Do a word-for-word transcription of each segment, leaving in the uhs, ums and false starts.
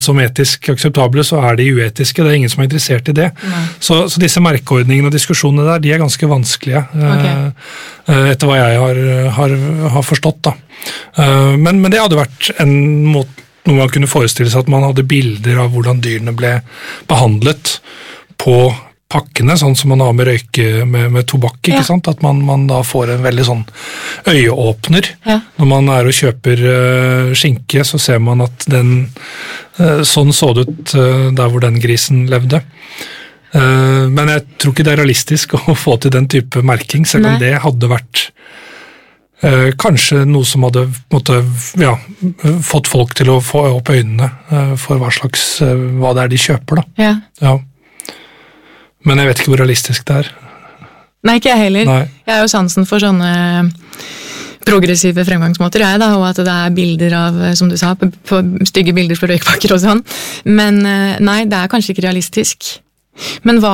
som etisk akseptable, så er de uetiske. Det er ingen som er interessert i det. Så, så disse merkeordningene og diskusjonene der, de er ganske vanskelige, okay. etter hva jeg har, har, har forstått. Da. Men, men det hadde vært en måte, noe man kunne forestille seg at man hadde bilder av hvordan dyrene ble behandlet på pakkene, sånn som man har med røyke, med, med tobakk, ikke ja. sant? At man, man da får en veldig sånn øyeåpner. Ja. Når man er og kjøper uh, skinke, så ser man at den, uh, sånn så det ut uh, der hvor den grisen levde. Uh, men jeg tror ikke det er realistisk å få til den type merking, selv om Nei. det hadde vært uh, kanskje noe som hadde måtte, ja, fått folk til å få opp øynene uh, for hva slags, uh, hva det er de kjøper da. Ja. Ja. Men jeg vet ikke hvor realistisk det er. Nei, ikke jeg heller. Nei. Jeg har jo sansen for sånne progressive fremgangsmåter, jeg da, og at det er bilder av, som du sa, på, på stygge bilder på røykpakker og sånn. Men nei, det er kanskje ikke realistisk. Men hva,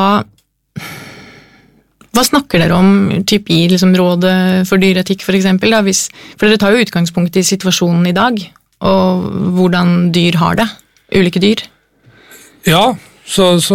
hva snakker dere om typ i liksom, rådet for dyreetikk, for eksempel? Da, hvis, for dere tar jo utgangspunkt i situasjonen i dag, og hvordan dyr har det, ulike dyr. Ja, Så, så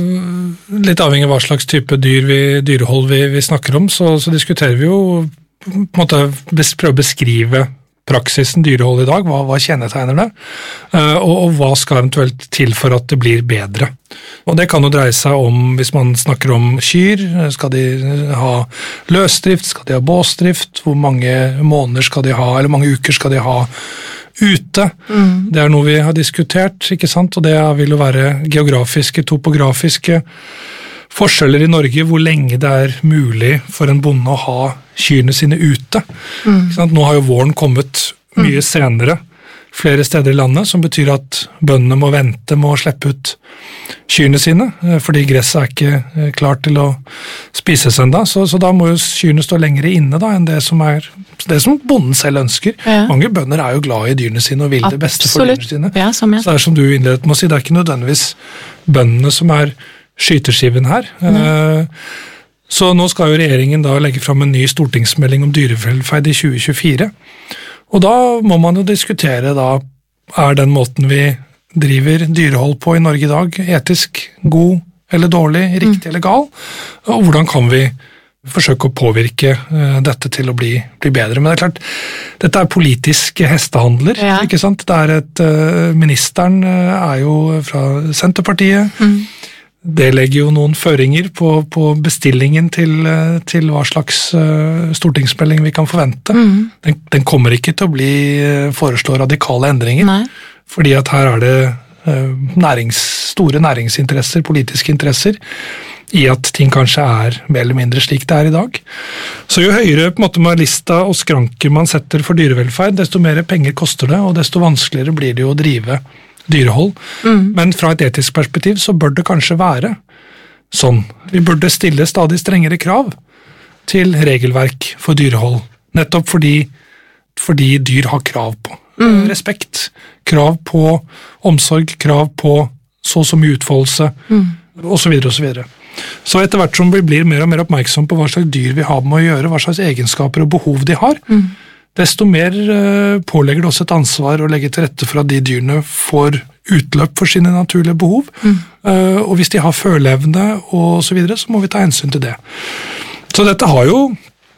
litt avhengig av hva slags type dyr vi, dyrehold vi, vi snakker om, så, så diskuterer vi jo på en måte prøve å beskrive praksisen dyrehold i dag, hva, hva kjennetegner det, uh, og, og hva skal eventuelt til for at det blir bedre. Og det kan jo dreie seg om, hvis man snakker om kyr, skal de ha løsdrift, skal de ha båsdrift, hvor mange måneder skal de ha, eller mange uker skal de ha ute. Mm. Det er noe vi har diskutert, ikke sant? Og det vil jo være geografiske, topografiske forskjeller i Norge, hvor lenge det er mulig for en bonde å ha kyrne sine ute. Mm. Ikke sant? Nå har jo våren kommet mye mm. senere flere steder i landet, som betyr at bøndene må vente med å slippe ut kyrne sine, fordi gresset er ikke klart til å spises enda, så, så da må jo kyrne stå lengre inne da, enn det som er det som bonden selv ønsker. Ja. Mange bønder er jo glad i dyrene sine og vil Absolutt. det beste for dyrene sine. Ja, som jeg. Så det er som du innledet med å si, det er ikke nødvendigvis bøndene som er skyteskiven her. Mm. Så nå skal jo regjeringen da legge fram en ny stortingsmelding om dyrevelferd i tjue tjuefire. Og da må man jo diskutere da, er den måten vi driver dyrehold på i Norge i dag etisk, god eller dårlig, riktig mm. eller gal? Og hvordan kan vi forsøke å påvirke uh, dette til å bli, bli bedre? Men det er klart, dette er politiske hestehandler, ja. ikke sant? Det er et, uh, ministeren uh, er jo fra Senterpartiet, mm. det legger jo noen føringer på, på bestillingen til, til hva slags uh, stortingsmelding vi kan forvente. Mm. Den, den kommer ikke til å bli uh, foreslå radikale endringer, Nei. fordi at her er det uh, nærings, store næringsinteresser, politiske interesser, i at ting kanskje er mer eller mindre slik det er i dag. Så jo høyere på en måte med lista og skranker man setter for dyrevelferd, desto mer penger koster det, og desto vanskeligere blir det jo å drive dyrehold. Mm. Men fra et etisk perspektiv så bør det kanskje være sånn. Vi burde stille stadig strengere krav til regelverk for dyrehold, nettopp fordi, fordi dyr har krav på mm. respekt, krav på omsorg, krav på så som utfoldelse, mm. og så videre og så videre. Så etter hvert som vi blir mer og mer oppmerksom på hva slags dyr vi har med å gjøre, hva slags egenskaper og behov de har, mm. desto mer pålegger det også et ansvar å legge til rette for at de dyrene får utløp for sine naturlige behov. Mm. Og hvis de har føleevne og så videre, så må vi ta hensyn til det. Så dette har jo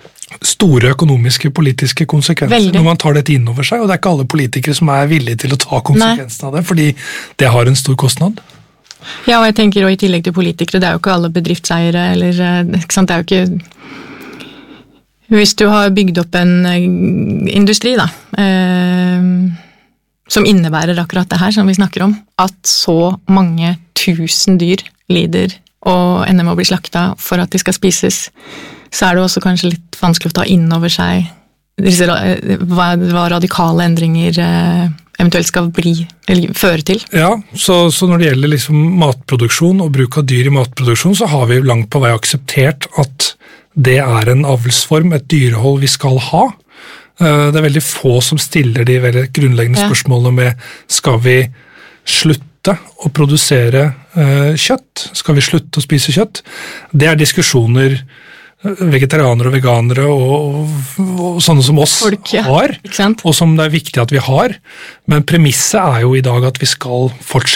store økonomiske, politiske konsekvenser Veldig. når man tar dette inn over seg, og det er ikke alle politikere som er villige til å ta konsekvensen Nei. av det, fordi det har en stor kostnad. Ja, og jeg tenker også i tillegg til politikere, det er jo ikke alle bedriftseiere, eller, ikke sant, det er jo ikke... Hvis du har bygd opp en industri, da, eh, som innebærer akkurat det her som vi snakker om, at så mange tusen dyr lider og ender med å bli slakta for at de skal spises, så er det også kanskje litt vanskelig å ta inn over seg disse, hva, hva radikale endringer eh, eventuelt skal bli, eller føre til. Ja, så, så når det gjelder liksom matproduksjon og bruk av dyr i matproduksjon, så har vi langt på vei akseptert at det er en avlsform, et dyrehold vi skal ha. Det er veldig få som stiller de veldig grunnleggende ja. spørsmålene med skal vi slutte å produsere kjøtt? Skal vi slutte å spise kjøtt? Det er diskusjoner vegetarianere og veganere og, og sånne som oss Folk, ja. har, Ikke sant? og som det er viktig at vi har. Men premisset er jo i dag at vi skal fortsette